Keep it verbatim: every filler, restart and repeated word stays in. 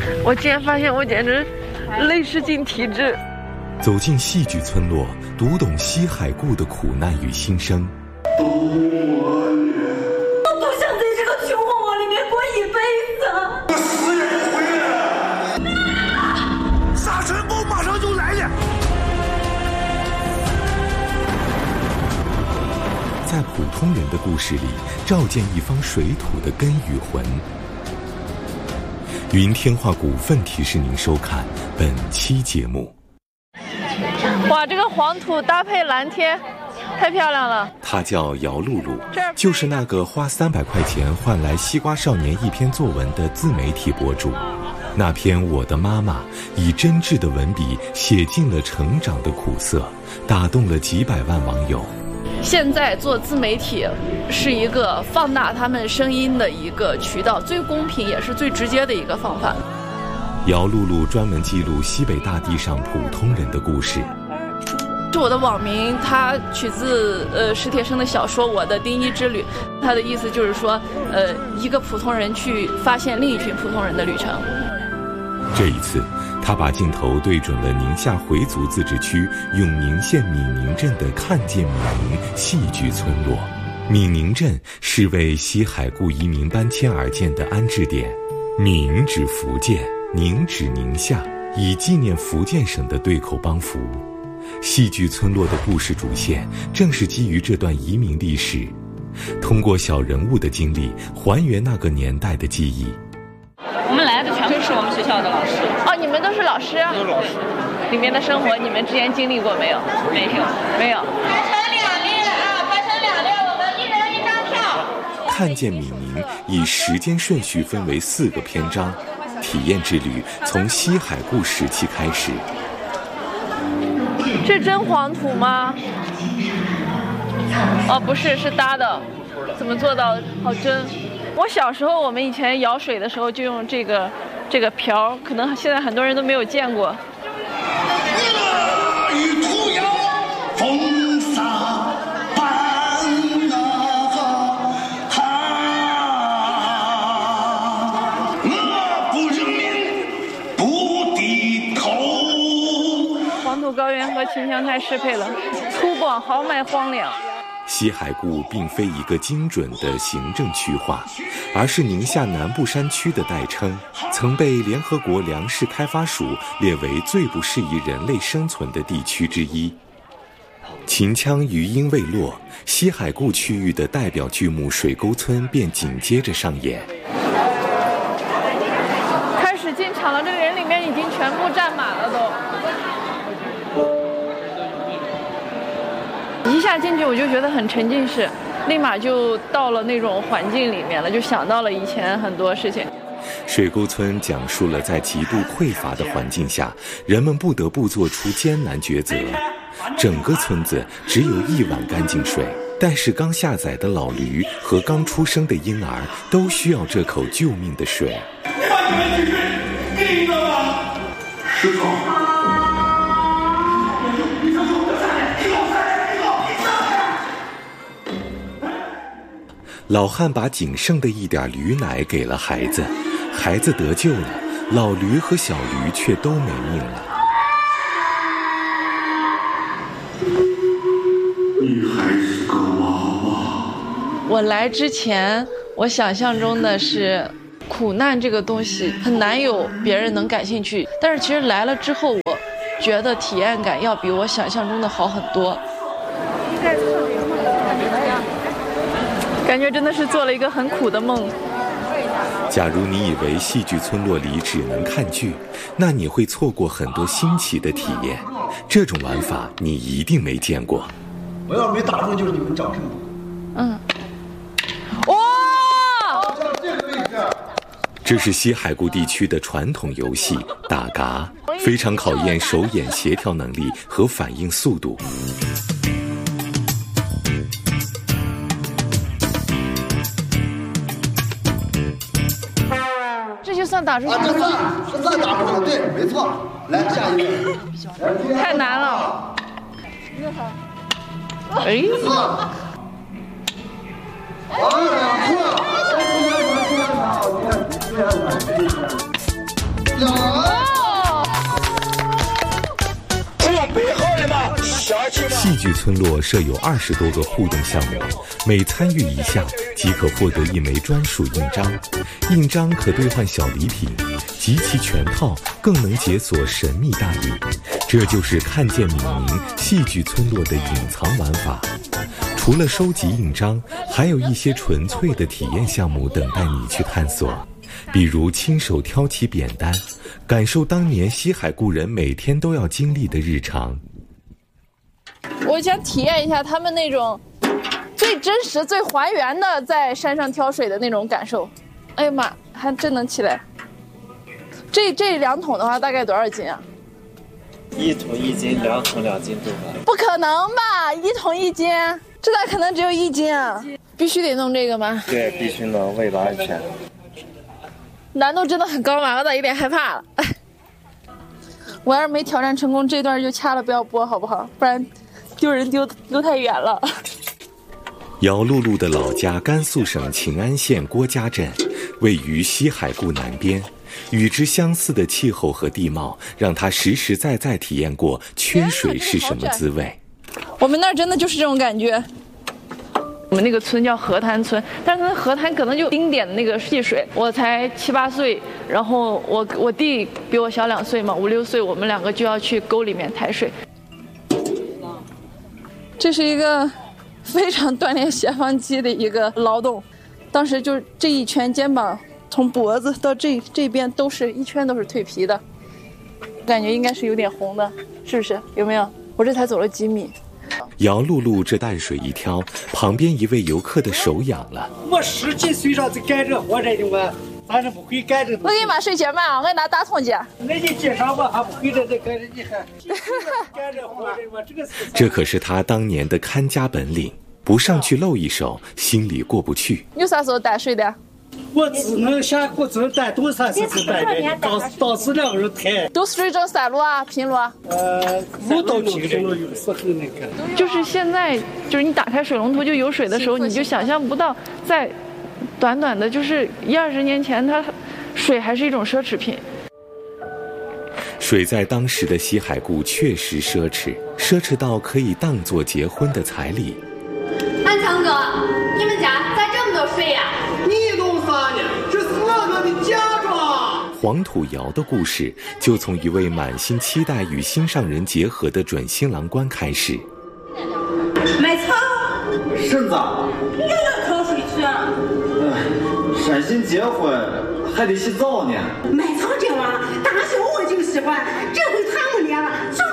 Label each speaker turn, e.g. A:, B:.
A: 我竟然发现我简直泪失禁体质。
B: 走进戏剧村落，读懂西海固的苦难与心声。
C: 我不想在这个穷火窝里面过一辈子。我死也不回来。
D: 沙尘暴马上就来了。
B: 在普通人的故事里，照见一方水土的根与魂。云天化股份提示您收看本期节目。
A: 哇，这个黄土搭配蓝天，太漂亮了。
B: 她叫姚露露，就是那个花三百块钱换来《西瓜少年》一篇作文的自媒体博主。那篇《我的妈妈》以真挚的文笔写尽了成长的苦涩，打动了几百万网友。
A: 现在做自媒体是一个放大他们声音的一个渠道，最公平也是最直接的一个方法。
B: 姚露露专门记录西北大地上普通人的故事。
A: 是我的网名，它取自呃史铁生的小说《我的丁一之旅》，它的意思就是说，呃，一个普通人去发现另一群普通人的旅程。
B: 这一次，他把镜头对准了宁夏回族自治区永宁县闽宁镇的看见闽宁戏剧村落。闽宁镇是为西海固移民搬迁而建的安置点，闽指福建，宁指宁夏，以纪念福建省的对口帮扶。戏剧村落的故事主线正是基于这段移民历史，通过小人物的经历还原那个年代的记忆。
E: 我们来的全部是我们学校的老师。
A: 哦，你们都是老师？
E: 都是老师。
A: 里面的生活你们之前经历过没有？
E: 没有，
A: 没有。
C: 排成两列啊，排成两列，我们一人一张票。
B: 看见闽宁以时间顺序分为四个篇章，体验之旅从西海固时期开始。
A: 这真黄土吗？哦，不是，是搭的。怎么做到？好真。我小时候，我们以前舀水的时候就用这个这个瓢，可能现在很多人都没有见过。
D: 与土窑风沙伴啊哈，我不认命，不低头。
A: 黄土高原和秦腔太适配了，粗犷豪迈荒凉。
B: 西海固并非一个精准的行政区划，而是宁夏南部山区的代称，曾被联合国粮食开发署列为最不适宜人类生存的地区之一。秦腔余音未落，西海固区域的代表剧目《水沟村》便紧接着上演。
A: 开始进场了，这个人里面已经全部站满了都。一下进去我就觉得很沉浸式，立马就到了那种环境里面了，就想到了以前很多事情。
B: 水沟村讲述了在极度匮乏的环境下，人们不得不做出艰难抉择。整个村子只有一碗干净水，但是刚下崽的老驴和刚出生的婴儿都需要这口救命的水。
D: 把你们几个第一个吧，师傅。
B: 老汉把仅剩的一点驴奶给了孩子，孩子得救了，老驴和小驴却都没命了。
D: 你还是个娃娃。
A: 我来之前，我想象中的是苦难这个东西很难有别人能感兴趣，但是其实来了之后，我觉得体验感要比我想象中的好很多。感觉真的是做了一个很苦的梦。
B: 假如你以为戏剧村落里只能看剧，那你会错过很多新奇的体验。这种玩法你一定没见过。
F: 我要是没打中，就是你们掌声。
A: 嗯。哇！
B: 这是西海固地区的传统游戏打嘎，非常考验手眼协调能力和反应速度。
A: 这就算打出去了？
F: 啊，这算这算打出去了，对，没错。来，下一个。
A: 太难了。哎。
B: 戏剧村落设有二十多个互动项目，每参与一项即可获得一枚专属印章，印章可兑换小礼品，集齐全套更能解锁神秘大礼。这就是看见闽宁戏剧村落的隐藏玩法。除了收集印章，还有一些纯粹的体验项目等待你去探索，比如亲手挑起扁担，感受当年西海故人每天都要经历的日常。
A: 我想体验一下他们那种最真实、最还原的在山上挑水的那种感受。哎呀妈，还真能起来！这这两桶的话大概多少斤啊？
G: 一桶一斤，两桶两斤多吧？
A: 不可能吧，一桶一斤，这咋可能只有一斤啊？必须得弄这个吗？
G: 对，必须弄，为了安全。
A: 难度真的很高吗？我咋有点害怕了？我要是没挑战成功，这段就掐了，不要播好不好？不然丢人丢丢太远了。
B: 姚露露的老家甘肃省秦安县郭家镇，位于西海固南边，与之相似的气候和地貌，让她实实在在体验过缺水是什么滋味。
A: 我们那儿真的就是这种感觉。我们那个村叫河滩村，但是它河滩可能就丁点的那个戏水。我才七八岁，然后我我弟比我小两岁嘛，五六岁，我们两个就要去沟里面抬水。这是一个非常锻炼斜方肌的一个劳动，当时就这一圈肩膀从脖子到这这边都是一圈都是蜕皮的，感觉应该是有点红的，是不是？有没有？我这才走了几米。
B: 姚露露这淡水一挑，旁边一位游客的手痒了。
H: 我十几岁上就干这活着的嘛，咱是不会干这。
A: 我给你把水解满啊，我给你拿大桶解。
H: 那你介绍我还不会这这干这，你还干这活着嘛？这个是。
B: 这可是他当年的看家本领，不上去露一手，心里过不去。
A: 你啥时候带水的？
H: 我只能下过只带多三四次带的，当当时两个人抬。
A: 都是水证山路啊，平路啊。
H: 呃，路到平路有时候那个。
A: 就是现在，就是你打开水龙头就有水的时候，你就想象不到，在短短的，就是一二十年前，它水还是一种奢侈品。
B: 水在当时的西海固确实奢侈，奢侈到可以当作结婚的彩礼。
I: 安强哥，你们家咋这么多水呀？
F: 你懂啥呢？这是我们的嫁妆。
B: 黄土窑的故事就从一位满心期待与心上人结合的准新郎官开始。
C: 买草，
F: 婶子，
C: 你又要挑水去啊？
F: 山新结婚还得洗澡呢。
C: 买草这玩意儿，大小我就喜欢，这回他们俩就